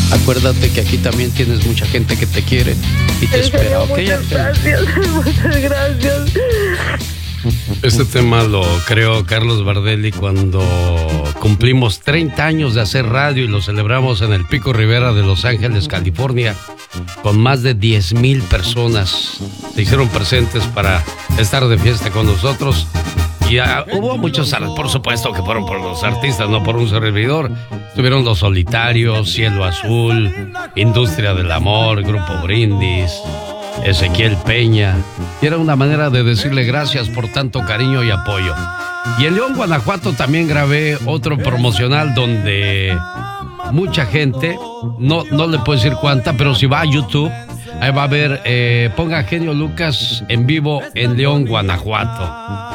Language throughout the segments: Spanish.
Acuérdate que aquí también tienes mucha gente que te quiere y te espera, ¿ok? Muchas gracias, muchas gracias. Este tema lo creó Carlos Bardelli cuando cumplimos 30 años de hacer radio y lo celebramos en el Pico Rivera de Los Ángeles, California, con más de 10,000 personas. Se hicieron presentes para estar de fiesta con nosotros. Y hubo muchos, por supuesto que fueron por los artistas, no por un servidor. Estuvieron Los Solitarios, Cielo Azul, Industria del Amor, Grupo Brindis, Ezequiel Peña. Y era una manera de decirle gracias por tanto cariño y apoyo. Y en León, Guanajuato, también grabé otro promocional donde mucha gente, no le puedo decir cuánta, pero si va a YouTube, ahí va a ver, ponga Genio Lucas en vivo en León, Guanajuato.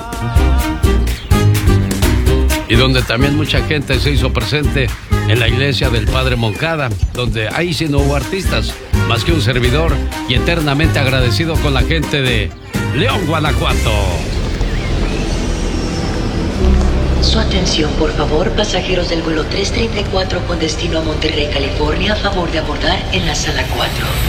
Y donde también mucha gente se hizo presente en la iglesia del Padre Moncada, donde ahí sí no hubo artistas, más que un servidor, y eternamente agradecido con la gente de León, Guanajuato. Su atención, por favor, pasajeros del vuelo 334 con destino a Monterrey, California, a favor de abordar en la sala 4.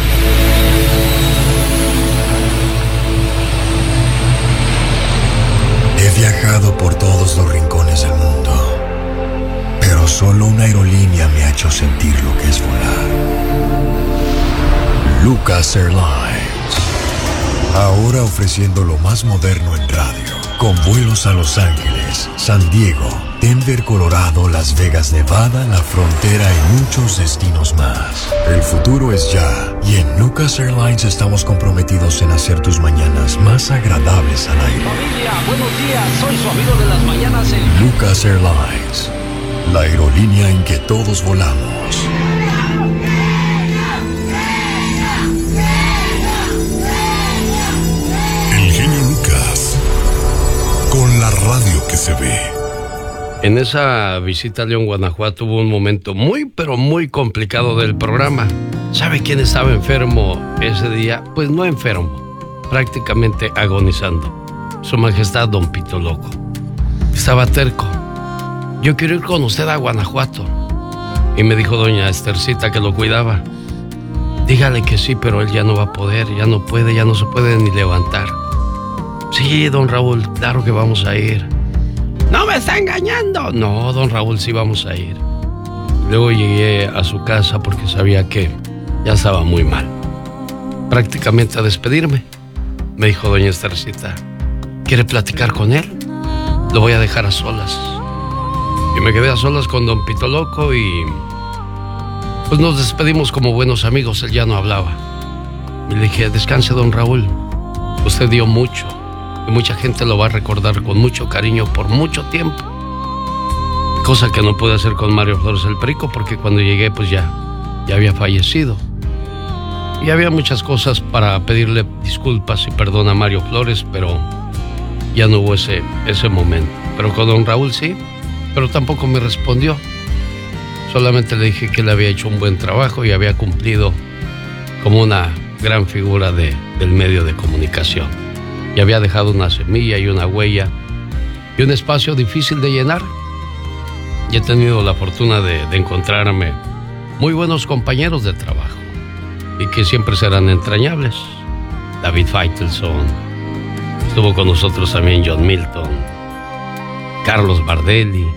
He viajado por todos los rincones del mundo, pero solo una aerolínea me ha hecho sentir lo que es volar. Lucas Airlines. Ahora ofreciendo lo más moderno en radio, con vuelos a Los Ángeles, San Diego, Denver, Colorado, Las Vegas, Nevada, la frontera y muchos destinos más. El futuro es ya, y en Lucas Airlines estamos comprometidos en hacer tus mañanas más agradables al aire. Familia, buenos días, soy su amigo de las mañanas en Lucas Airlines, la aerolínea en que todos volamos. El genio Lucas, con la radio que se ve. En esa visita a León, Guanajuato, hubo un momento muy, pero muy complicado del programa. ¿Sabe quién estaba enfermo ese día? Pues no enfermo, prácticamente agonizando. Su Majestad Don Pito Loco. Estaba terco. Yo quiero ir con usted a Guanajuato. Y me dijo doña Estercita, que lo cuidaba, dígale que sí, pero él ya no va a poder, ya no puede, ya no se puede ni levantar. Sí, don Raúl, claro que vamos a ir. ¡No me está engañando! No, don Raúl, sí vamos a ir. Luego llegué a su casa porque sabía que ya estaba muy mal. Prácticamente a despedirme. Me dijo doña Estercita, ¿quiere platicar con él? Lo voy a dejar a solas. Y me quedé a solas con don Pito Loco y pues nos despedimos como buenos amigos. Él ya no hablaba. Y le dije, descanse don Raúl, usted dio mucho y mucha gente lo va a recordar con mucho cariño por mucho tiempo. Cosa que no pude hacer con Mario Flores el Perico, porque cuando llegué pues ya había fallecido. Y había muchas cosas para pedirle disculpas y perdón a Mario Flores, pero ya no hubo ese momento. Pero con don Raúl sí, pero tampoco me respondió. Solamente le dije que él había hecho un buen trabajo y había cumplido como una gran figura del medio de comunicación. Y había dejado una semilla y una huella y un espacio difícil de llenar. Y he tenido la fortuna de encontrarme muy buenos compañeros de trabajo y que siempre serán entrañables. David Faitelson, estuvo con nosotros también John Milton, Carlos Bardelli,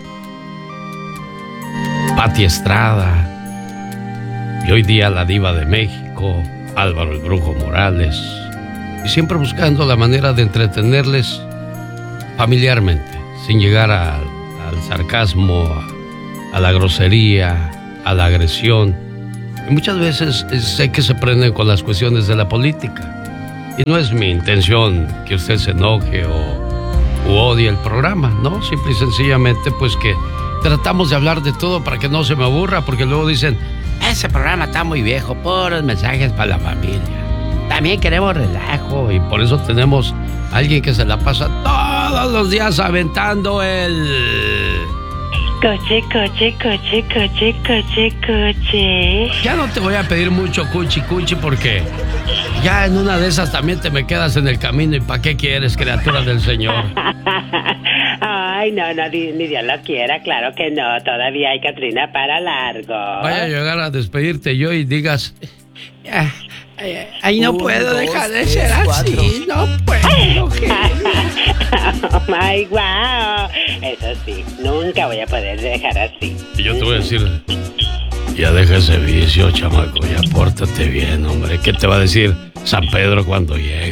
Pati Estrada y hoy día la diva de México, Álvaro el Brujo Morales. Y siempre buscando la manera de entretenerles familiarmente, sin llegar al sarcasmo, a la grosería, a la agresión. Y muchas veces sé que se prenden con las cuestiones de la política. Y no es mi intención que usted se enoje o odie el programa, ¿no? Simple y sencillamente pues que tratamos de hablar de todo para que no se me aburra, porque luego dicen, ese programa está muy viejo, puros mensajes para la familia. También queremos relajo y por eso tenemos a alguien que se la pasa todos los días aventando el... Coche, coche, coche, coche, coche, coche. Ya no te voy a pedir mucho cuchi cuchi porque ya en una de esas también te me quedas en el camino y ¿para qué quieres, criatura del Señor? Ay, Ay, no, ni Dios lo quiera, claro que no. Todavía hay Catrina para largo. Vaya a llegar a despedirte yo y digas... Ay, no puedo dejar de ser así, no puedo. Oh my wow. Eso sí, nunca voy a poder dejar así. Y yo te voy a decir, ya deja ese vicio, chamaco, ya pórtate bien, hombre. ¿Qué te va a decir San Pedro cuando llegue?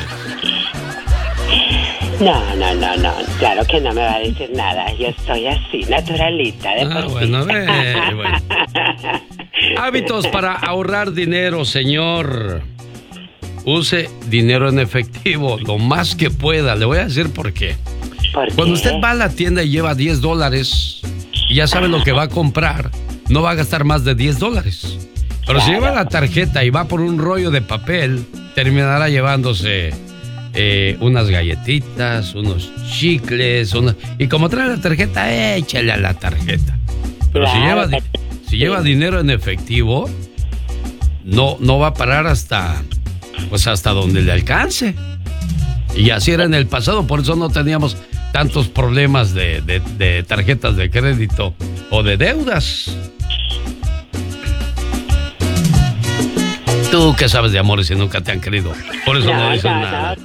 No, claro que no me va a decir nada. Yo soy así, naturalita de por sí. Bueno. Hábitos para ahorrar dinero, señor. Use dinero en efectivo, lo más que pueda. Le voy a decir por qué. Cuando usted va a la tienda y lleva $10 y ya sabe lo que va a comprar, no va a gastar más de $10. Pero si lleva la tarjeta y va por un rollo de papel, terminará llevándose unas galletitas, unos chicles, y como trae la tarjeta, échale a la tarjeta. Pero si lleva dinero en efectivo, no va a parar hasta donde le alcance. Y así era en el pasado, por eso no teníamos tantos problemas de tarjetas de crédito o de deudas. Tú que sabes de amores y nunca te han querido, por eso no dices nada.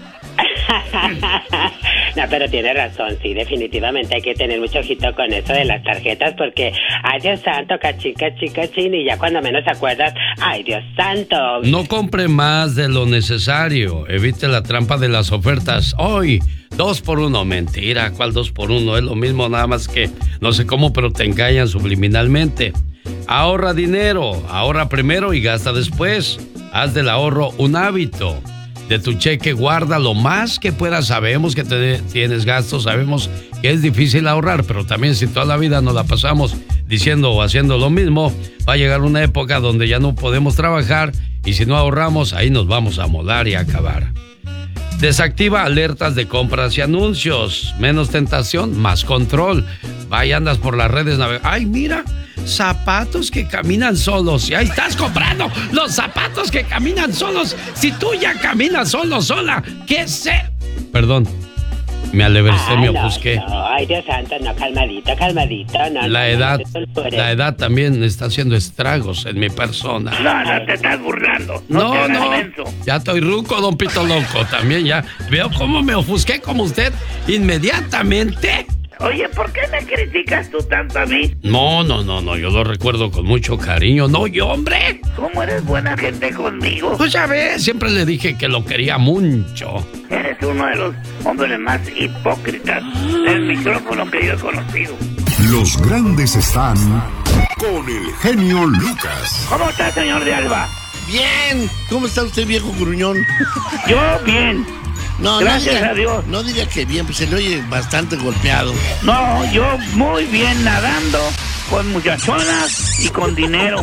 No, pero tiene razón, sí, definitivamente hay que tener mucho ojito con eso de las tarjetas porque, ay Dios santo, cachín, y ya cuando menos acuerdas, ay Dios santo. No compre más de lo necesario, evite la trampa de las ofertas. Hoy, 2x1, mentira, ¿cuál 2x1? Es lo mismo, nada más que no sé cómo, pero te engañan subliminalmente. Ahorra dinero, ahorra primero y gasta después. Haz del ahorro un hábito. De tu cheque guarda lo más que puedas. Sabemos que tienes gastos, sabemos que es difícil ahorrar, pero también si toda la vida nos la pasamos diciendo o haciendo lo mismo, va a llegar una época donde ya no podemos trabajar y si no ahorramos, ahí nos vamos a molar y a acabar. Desactiva alertas de compras y anuncios. Menos tentación, más control. Vaya, andas por las redes navegando. ¡Ay, mira! Zapatos que caminan solos. Y ahí estás comprando los zapatos que caminan solos. Si tú ya caminas solo, sola, ¿qué sé? Perdón, me alevercé, me ofusqué. No, ay, Dios santo, no, calmadito. No, la edad también está haciendo estragos en mi persona. No te estás burlando. No, ya estoy ruco, don Pito Loco. También ya veo cómo me ofusqué como usted inmediatamente. Oye, ¿por qué me criticas tú tanto a mí? No, yo lo recuerdo con mucho cariño. No, yo, hombre. ¿Cómo eres buena gente conmigo? Pues ya ves, siempre le dije que lo quería mucho. Eres uno de los hombres más hipócritas del micrófono que yo he conocido. Los grandes están con el genio Lucas. ¿Cómo está, señor de Alba? Bien. ¿Cómo está usted, viejo gruñón? Yo bien. No, gracias a Dios. No diga que bien, pues se le oye bastante golpeado. No, yo muy bien nadando, con muchachonas y con dinero.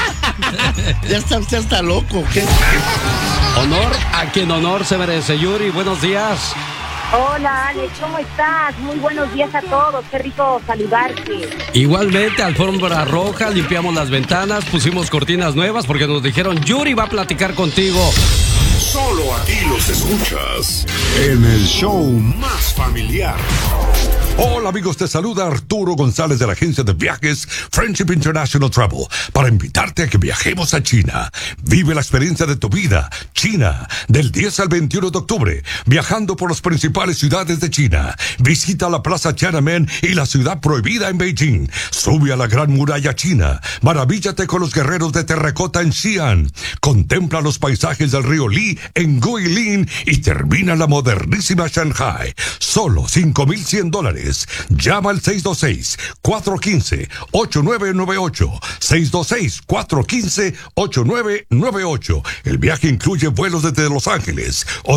Ya está usted hasta loco, ¿qué? Honor a quien honor se merece. Yuri, buenos días. Hola, Alex, ¿cómo estás? Muy buenos días a todos, qué rico saludarte. Igualmente, alfombra roja, limpiamos las ventanas, pusimos cortinas nuevas porque nos dijeron, Yuri va a platicar contigo. Solo aquí los escuchas en el show más familiar. Hola amigos, te saluda Arturo González de la agencia de viajes Friendship International Travel para invitarte a que viajemos a China. Vive la experiencia de tu vida. China, del 10 al 21 de octubre, viajando por las principales ciudades de China. Visita la Plaza Tiananmen y la ciudad prohibida en Beijing. Sube a la Gran Muralla China. Maravíllate con los guerreros de terracota en Xi'an. Contempla los paisajes del río Li en Guilin y termina la modernísima Shanghai. Solo $5,100. Llama al 626-415-8998. 626-415-8998. El viaje incluye vuelos desde Los Ángeles,